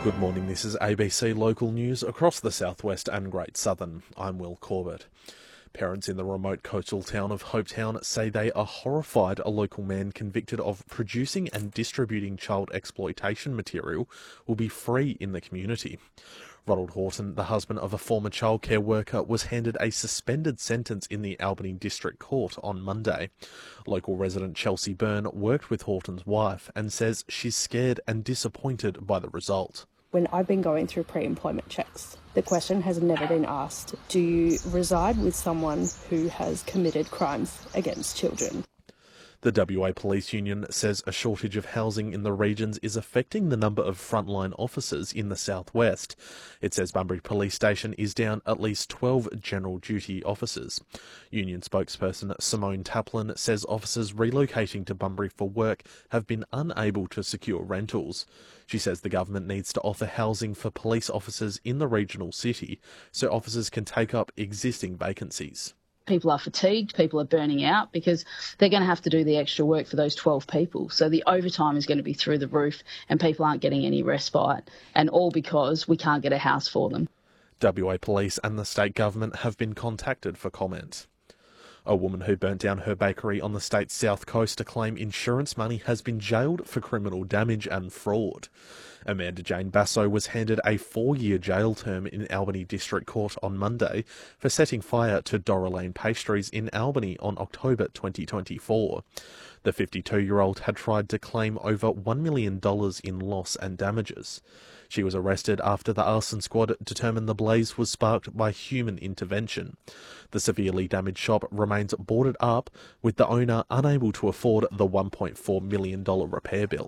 Good morning, this is ABC Local News across the southwest and Great Southern. I'm Will Corbett. Parents in the remote coastal town of Hopetown say they are horrified a local man convicted of producing and distributing child exploitation material will be free in the community. Ronald Horton, the husband of a former childcare worker, was handed a suspended sentence in the Albany District Court on Monday. Local resident Chelsea Byrne worked with Horton's wife and says she's scared and disappointed by the result. When I've been going through pre-employment checks, the question has never been asked, do you reside with someone who has committed crimes against children? The WA Police Union says a shortage of housing in the regions is affecting the number of frontline officers in the southwest. It says Bunbury Police Station is down at least 12 general duty officers. Union spokesperson Simone Taplin says officers relocating to Bunbury for work have been unable to secure rentals. She says the government needs to offer housing for police officers in the regional city so officers can take up existing vacancies. People are fatigued, people are burning out because they're going to have to do the extra work for those 12 people. So the overtime is going to be through the roof and people aren't getting any respite, and all because we can't get a house for them. WA Police and the state government have been contacted for comment. A woman who burnt down her bakery on the state's south coast to claim insurance money has been jailed for criminal damage and fraud. Amanda Jane Basso was handed a 4-year jail term in Albany District Court on Monday for setting fire to Dora Lane Pastries in Albany on October 2024. The 52-year-old had tried to claim over $1 million in loss and damages. She was arrested after the arson squad determined the blaze was sparked by human intervention. The severely damaged shop remains boarded up, with the owner unable to afford the $1.4 million repair bill.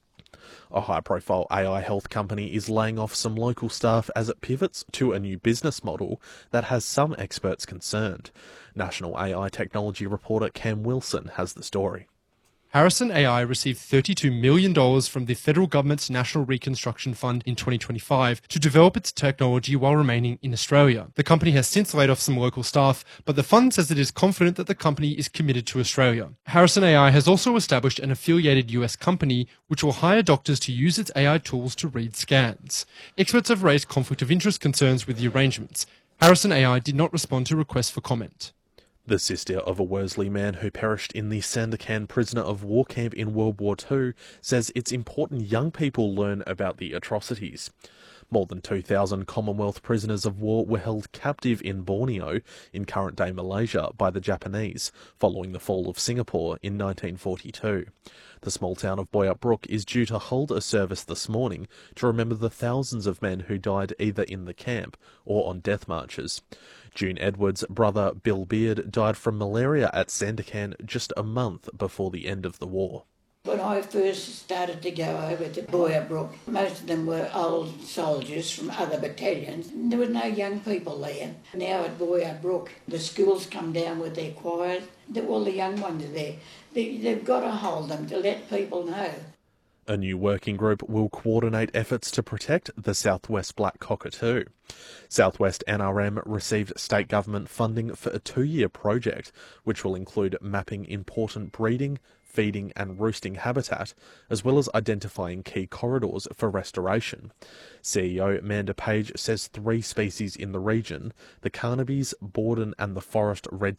A high-profile AI health company is laying off some local staff as it pivots to a new business model that has some experts concerned. National AI technology reporter Cam Wilson has the story. Harrison AI received $32 million from the federal government's National Reconstruction Fund in 2025 to develop its technology while remaining in Australia. The company has since laid off some local staff, but the fund says it is confident that the company is committed to Australia. Harrison AI has also established an affiliated US company which will hire doctors to use its AI tools to read scans. Experts have raised conflict of interest concerns with the arrangements. Harrison AI did not respond to requests for comment. The sister of a Worsley man who perished in the Sandakan prisoner of war camp in World War II says it's important young people learn about the atrocities. More than 2,000 Commonwealth prisoners of war were held captive in Borneo, in current-day Malaysia, by the Japanese, following the fall of Singapore in 1942. The small town of Boyup Brook is due to hold a service this morning to remember the thousands of men who died either in the camp or on death marches. June Edwards' brother Bill Beard died from malaria at Sandakan just a month before the end of the war. When I first started to go over to Boyup Brook, most of them were old soldiers from other battalions. There were no young people there. Now at Boyup Brook, the schools come down with their choirs. All the young ones are there. They've got to hold them to let people know. A new working group will coordinate efforts to protect the Southwest black cockatoo. Southwest NRM received state government funding for a 2-year project, which will include mapping important breeding, feeding and roosting habitat, as well as identifying key corridors for restoration. CEO Amanda Page says 3 species in the region, the Carnaby's, Borden and the forest red